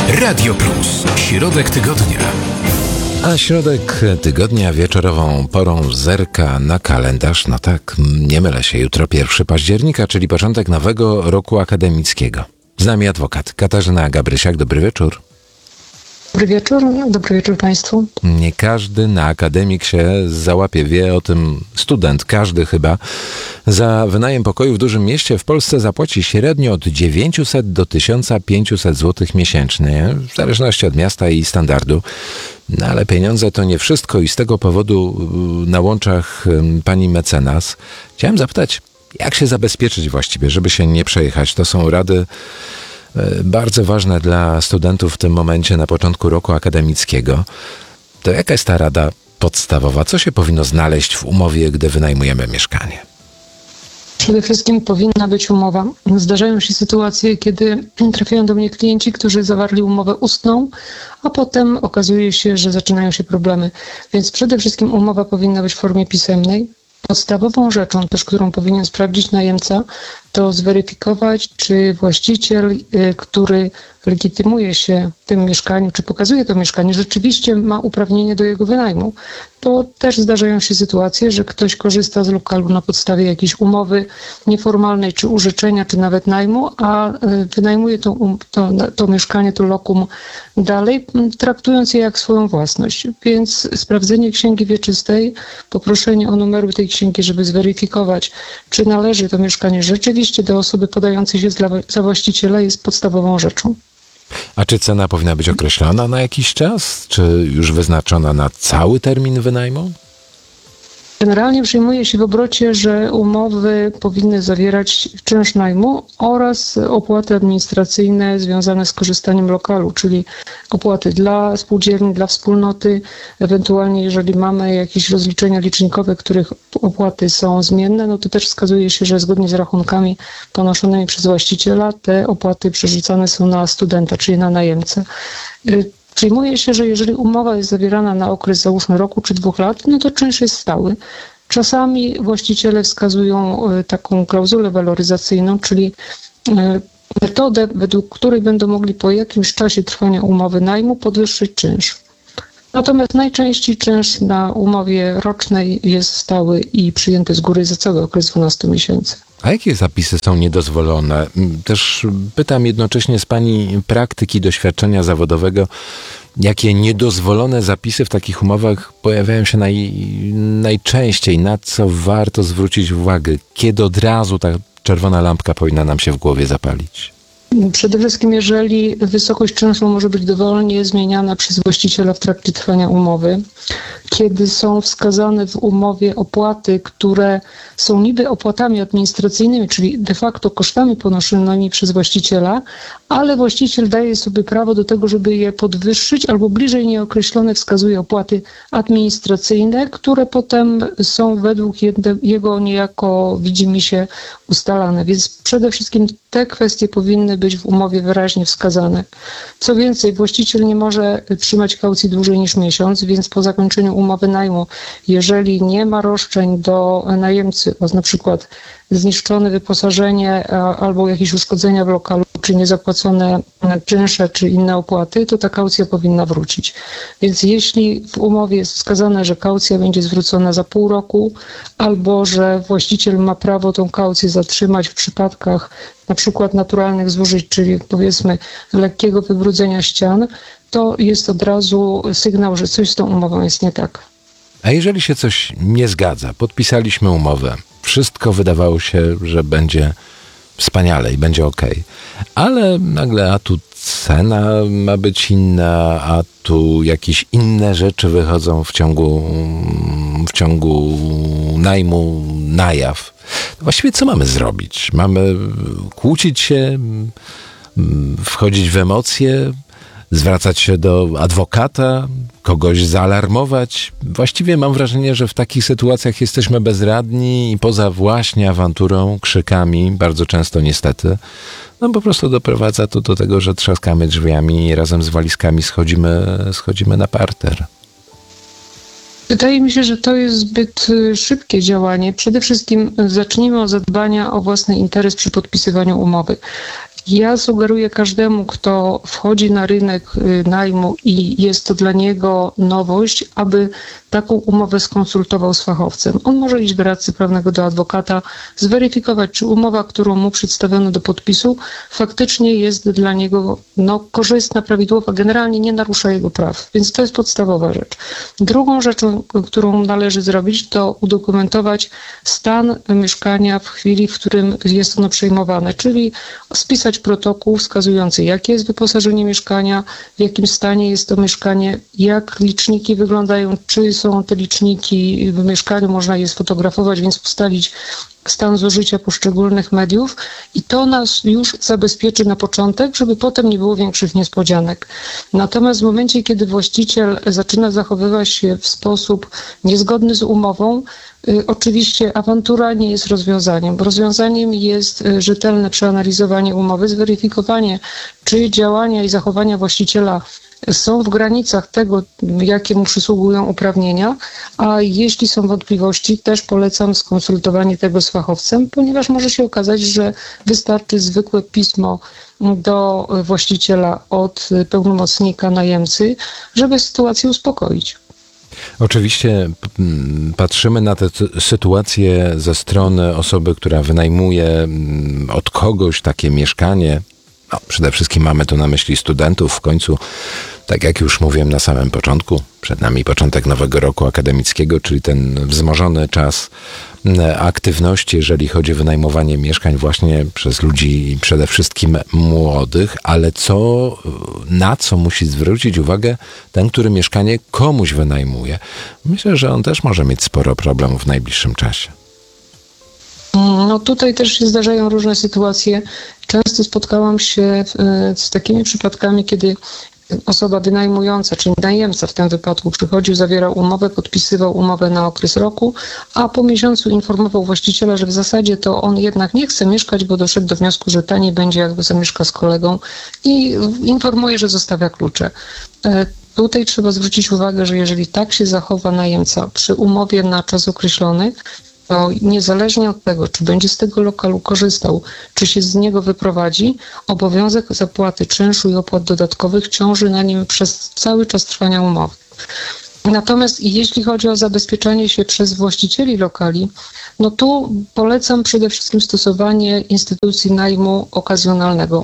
Radio Plus. Środek tygodnia. A środek tygodnia wieczorową porą zerka na kalendarz. No tak, nie mylę się, jutro 1 października, czyli początek nowego roku akademickiego. Z nami adwokat Katarzyna Gabrysiak. Dobry wieczór. Dobry wieczór Państwu. Nie każdy na akademik się załapie, wie o tym student, każdy chyba. Za wynajem pokoju w dużym mieście w Polsce zapłaci średnio od 900 do 1500 zł miesięcznie, w zależności od miasta i standardu. No ale pieniądze to nie wszystko i z tego powodu na łączach pani mecenas chciałem zapytać, jak się zabezpieczyć właściwie, żeby się nie przejechać. To są rady bardzo ważne dla studentów w tym momencie na początku roku akademickiego. To jaka jest ta rada podstawowa? Co się powinno znaleźć w umowie, gdy wynajmujemy mieszkanie? Przede wszystkim powinna być umowa. Zdarzają się sytuacje, kiedy trafiają do mnie klienci, którzy zawarli umowę ustną, a potem okazuje się, że zaczynają się problemy. Więc przede wszystkim umowa powinna być w formie pisemnej. Podstawową rzeczą też, którą powinien sprawdzić najemca, to zweryfikować, czy właściciel, który legitymuje się w tym mieszkaniu, czy pokazuje to mieszkanie, rzeczywiście ma uprawnienie do jego wynajmu. To też zdarzają się sytuacje, że ktoś korzysta z lokalu na podstawie jakiejś umowy nieformalnej, czy użyczenia, czy nawet najmu, a wynajmuje to mieszkanie, to lokum dalej, traktując je jak swoją własność. Więc sprawdzenie księgi wieczystej, poproszenie o numeru tej księgi, żeby zweryfikować, czy należy to mieszkanie rzeczywiście do osoby podającej się za właściciela, jest podstawową rzeczą. A czy cena powinna być określona na jakiś czas? Czy już wyznaczona na cały termin wynajmu? Generalnie przyjmuje się w obrocie, że umowy powinny zawierać czynsz najmu oraz opłaty administracyjne związane z korzystaniem lokalu, czyli opłaty dla spółdzielni, dla wspólnoty, ewentualnie jeżeli mamy jakieś rozliczenia licznikowe, których opłaty są zmienne, no to też wskazuje się, że zgodnie z rachunkami ponoszonymi przez właściciela te opłaty przerzucane są na studenta, czyli na najemcę. Przyjmuje się, że jeżeli umowa jest zawierana na okres załóżmy roku czy 2 lat, no to czynsz jest stały. Czasami właściciele wskazują taką klauzulę waloryzacyjną, czyli metodę, według której będą mogli po jakimś czasie trwania umowy najmu podwyższyć czynsz. Natomiast najczęściej czynsz na umowie rocznej jest stały i przyjęty z góry za cały okres 12 miesięcy. A jakie zapisy są niedozwolone? Też pytam jednocześnie z pani praktyki, doświadczenia zawodowego, jakie niedozwolone zapisy w takich umowach pojawiają się najczęściej, na co warto zwrócić uwagę, kiedy od razu ta czerwona lampka powinna nam się w głowie zapalić? Przede wszystkim, jeżeli wysokość czynszu może być dowolnie zmieniana przez właściciela w trakcie trwania umowy, kiedy są wskazane w umowie opłaty, które są niby opłatami administracyjnymi, czyli de facto kosztami ponoszonymi przez właściciela, ale właściciel daje sobie prawo do tego, żeby je podwyższyć, albo bliżej nieokreślone wskazuje opłaty administracyjne, które potem są według jego niejako widzimisię ustalane. Więc przede wszystkim te kwestie powinny być w umowie wyraźnie wskazane. Co więcej, właściciel nie może trzymać kaucji dłużej niż miesiąc, więc po zakończeniu umowy najmu, jeżeli nie ma roszczeń do najemcy, na przykład zniszczone wyposażenie albo jakieś uszkodzenia w lokalu, czy niezapłacone czynsze, czy inne opłaty, to ta kaucja powinna wrócić. Więc jeśli w umowie jest wskazane, że kaucja będzie zwrócona za pół roku, albo że właściciel ma prawo tą kaucję zatrzymać w przypadkach na przykład naturalnych zużyć, czyli powiedzmy lekkiego wybrudzenia ścian, to jest od razu sygnał, że coś z tą umową jest nie tak. A jeżeli się coś nie zgadza, podpisaliśmy umowę, wszystko wydawało się, że będzie wspaniale i będzie okej, ale nagle a tu cena ma być inna, a tu jakieś inne rzeczy wychodzą w ciągu najmu na jaw. Właściwie co mamy zrobić? Mamy kłócić się, wchodzić w emocje, zwracać się do adwokata, kogoś zaalarmować. Właściwie mam wrażenie, że w takich sytuacjach jesteśmy bezradni i poza właśnie awanturą, krzykami, bardzo często niestety, no po prostu doprowadza to do tego, że trzaskamy drzwiami i razem z walizkami schodzimy na parter. Wydaje mi się, że to jest zbyt szybkie działanie. Przede wszystkim zacznijmy od zadbania o własny interes przy podpisywaniu umowy. Ja sugeruję każdemu, kto wchodzi na rynek najmu i jest to dla niego nowość, aby taką umowę skonsultował z fachowcem. On może iść do radcy prawnego, do adwokata, zweryfikować, czy umowa, którą mu przedstawiono do podpisu, faktycznie jest dla niego korzystna, prawidłowa, generalnie nie narusza jego praw. Więc to jest podstawowa rzecz. Drugą rzeczą, którą należy zrobić, to udokumentować stan mieszkania w chwili, w którym jest ono przejmowane, czyli spisać protokół wskazujący, jakie jest wyposażenie mieszkania, w jakim stanie jest to mieszkanie, jak liczniki wyglądają, czy są te liczniki w mieszkaniu, można je sfotografować, więc ustalić stan zużycia poszczególnych mediów i to nas już zabezpieczy na początek, żeby potem nie było większych niespodzianek. Natomiast w momencie, kiedy właściciel zaczyna zachowywać się w sposób niezgodny z umową, oczywiście awantura nie jest rozwiązaniem. Rozwiązaniem jest rzetelne przeanalizowanie umowy, zweryfikowanie, czy działania i zachowania właściciela są w granicach tego, jakie mu przysługują uprawnienia, a jeśli są wątpliwości, też polecam skonsultowanie tego z fachowcem, ponieważ może się okazać, że wystarczy zwykłe pismo do właściciela od pełnomocnika najemcy, żeby sytuację uspokoić. Oczywiście patrzymy na tę sytuację ze strony osoby, która wynajmuje od kogoś takie mieszkanie. Przede wszystkim mamy tu na myśli studentów. W końcu, tak jak już mówiłem na samym początku, przed nami początek nowego roku akademickiego, czyli ten wzmożony czas aktywności, jeżeli chodzi o wynajmowanie mieszkań właśnie przez ludzi przede wszystkim młodych, ale na co musi zwrócić uwagę ten, który mieszkanie komuś wynajmuje? Myślę, że on też może mieć sporo problemów w najbliższym czasie. Tutaj też się zdarzają różne sytuacje. Często spotkałam się z takimi przypadkami, kiedy osoba wynajmująca, czyli najemca w tym wypadku przychodził, zawierał umowę, podpisywał umowę na okres roku, a po miesiącu informował właściciela, że w zasadzie to on jednak nie chce mieszkać, bo doszedł do wniosku, że taniej będzie, jakby zamieszka z kolegą i informuje, że zostawia klucze. Tutaj trzeba zwrócić uwagę, że jeżeli tak się zachowa najemca przy umowie na czas określony, to niezależnie od tego, czy będzie z tego lokalu korzystał, czy się z niego wyprowadzi, obowiązek zapłaty czynszu i opłat dodatkowych ciąży na nim przez cały czas trwania umowy. Natomiast jeśli chodzi o zabezpieczenie się przez właścicieli lokali, tu polecam przede wszystkim stosowanie instytucji najmu okazjonalnego.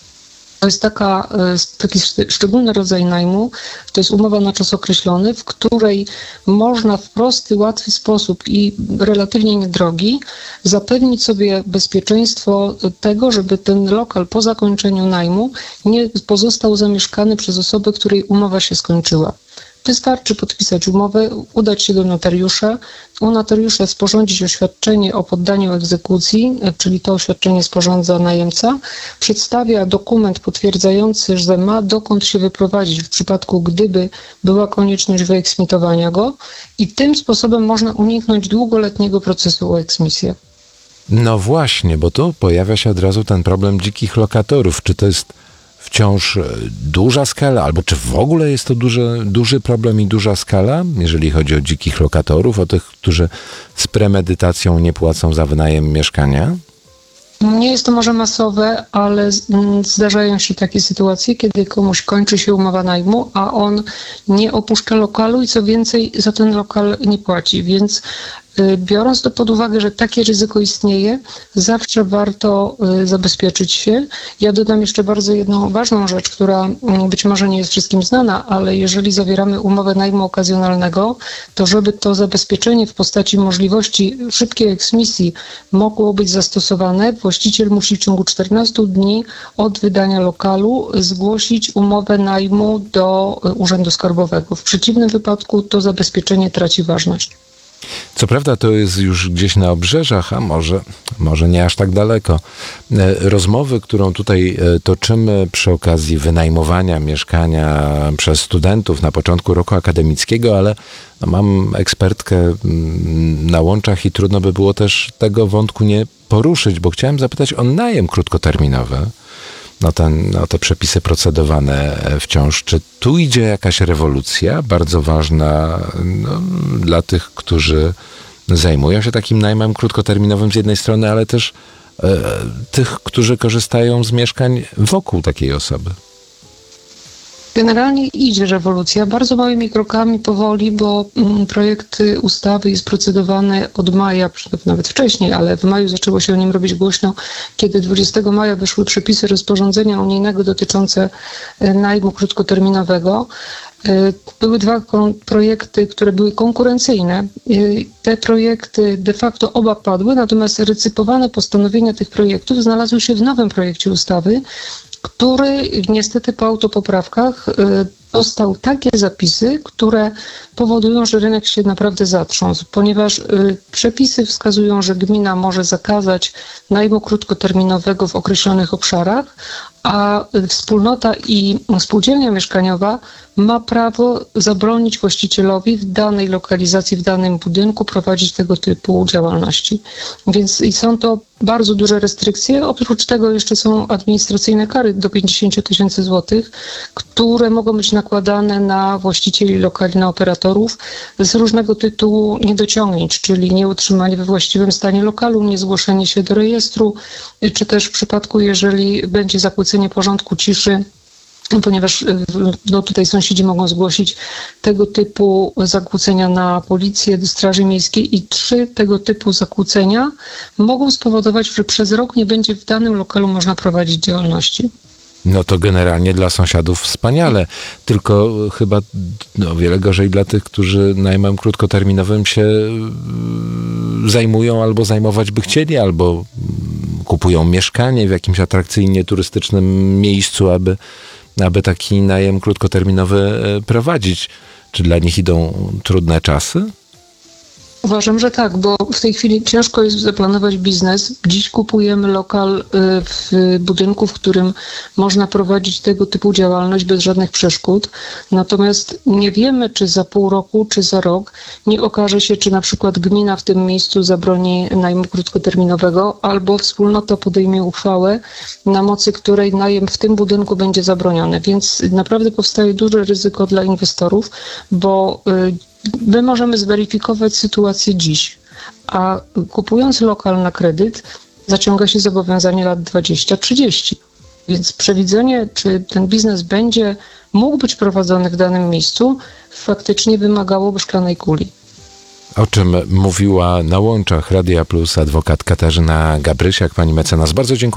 To jest taki szczególny rodzaj najmu, to jest umowa na czas określony, w której można w prosty, łatwy sposób i relatywnie niedrogi zapewnić sobie bezpieczeństwo tego, żeby ten lokal po zakończeniu najmu nie pozostał zamieszkany przez osobę, której umowa się skończyła. Wystarczy podpisać umowę, udać się do notariusza, u notariusza sporządzić oświadczenie o poddaniu egzekucji, czyli to oświadczenie sporządza najemca, przedstawia dokument potwierdzający, że ma dokąd się wyprowadzić w przypadku, gdyby była konieczność wyeksmitowania go i tym sposobem można uniknąć długoletniego procesu o eksmisję. No właśnie, bo tu pojawia się od razu ten problem dzikich lokatorów. Czy to jest wciąż duża skala, albo czy w ogóle jest to duży problem i duża skala, jeżeli chodzi o dzikich lokatorów, o tych, którzy z premedytacją nie płacą za wynajem mieszkania? Nie jest to może masowe, ale zdarzają się takie sytuacje, kiedy komuś kończy się umowa najmu, a on nie opuszcza lokalu i co więcej za ten lokal nie płaci, więc biorąc to pod uwagę, że takie ryzyko istnieje, zawsze warto zabezpieczyć się. Ja dodam jeszcze bardzo jedną ważną rzecz, która być może nie jest wszystkim znana, ale jeżeli zawieramy umowę najmu okazjonalnego, to żeby to zabezpieczenie w postaci możliwości szybkiej eksmisji mogło być zastosowane, właściciel musi w ciągu 14 dni od wydania lokalu zgłosić umowę najmu do Urzędu Skarbowego. W przeciwnym wypadku to zabezpieczenie traci ważność. Co prawda to jest już gdzieś na obrzeżach, a może nie aż tak daleko. Rozmowy, którą tutaj toczymy przy okazji wynajmowania mieszkania przez studentów na początku roku akademickiego, ale mam ekspertkę na łączach i trudno by było też tego wątku nie poruszyć, bo chciałem zapytać o najem krótkoterminowy. Te przepisy procedowane wciąż. Czy tu idzie jakaś rewolucja bardzo ważna dla tych, którzy zajmują się takim najmem krótkoterminowym z jednej strony, ale też tych, którzy korzystają z mieszkań wokół takiej osoby? Generalnie idzie rewolucja, bardzo małymi krokami, powoli, bo projekt ustawy jest procedowany od maja, nawet wcześniej, ale w maju zaczęło się o nim robić głośno, kiedy 20 maja wyszły przepisy rozporządzenia unijnego dotyczące najmu krótkoterminowego. Były dwa projekty, które były konkurencyjne. Te projekty de facto oba padły, natomiast recypowane postanowienia tych projektów znalazły się w nowym projekcie ustawy, który niestety po autopoprawkach dostał takie zapisy, które powodują, że rynek się naprawdę zatrząsł, ponieważ przepisy wskazują, że gmina może zakazać najmu krótkoterminowego w określonych obszarach, a wspólnota i spółdzielnia mieszkaniowa ma prawo zabronić właścicielowi w danej lokalizacji, w danym budynku prowadzić tego typu działalności. Więc i są to bardzo duże restrykcje. Oprócz tego jeszcze są administracyjne kary do 50 000 złotych, które mogą być nakładane na właścicieli lokali, na operatorów z różnego tytułu niedociągnięć, czyli nieutrzymanie we właściwym stanie lokalu, niezgłoszenie się do rejestru, czy też w przypadku, jeżeli będzie zakłócenie porządku ciszy, ponieważ tutaj sąsiedzi mogą zgłosić tego typu zakłócenia na policję, do Straży Miejskiej i 3 tego typu zakłócenia mogą spowodować, że przez rok nie będzie w danym lokalu można prowadzić działalności. No to generalnie dla sąsiadów wspaniale, tylko chyba o wiele gorzej dla tych, którzy najmem krótkoterminowym się zajmują albo zajmować by chcieli, albo kupują mieszkanie w jakimś atrakcyjnie turystycznym miejscu, aby taki najem krótkoterminowy prowadzić. Czy dla nich idą trudne czasy? Uważam, że tak, bo w tej chwili ciężko jest zaplanować biznes. Dziś kupujemy lokal w budynku, w którym można prowadzić tego typu działalność bez żadnych przeszkód. Natomiast nie wiemy, czy za pół roku, czy za rok nie okaże się, czy na przykład gmina w tym miejscu zabroni najmu krótkoterminowego, albo wspólnota podejmie uchwałę, na mocy której najem w tym budynku będzie zabroniony. Więc naprawdę powstaje duże ryzyko dla inwestorów, bo my możemy zweryfikować sytuację dziś, a kupując lokal na kredyt zaciąga się zobowiązanie lat 20-30. Więc przewidzenie, czy ten biznes będzie mógł być prowadzony w danym miejscu, faktycznie wymagałoby szklanej kuli. O czym mówiła na łączach Radia Plus adwokat Katarzyna Gabrysiak. Pani mecenas, bardzo dziękuję.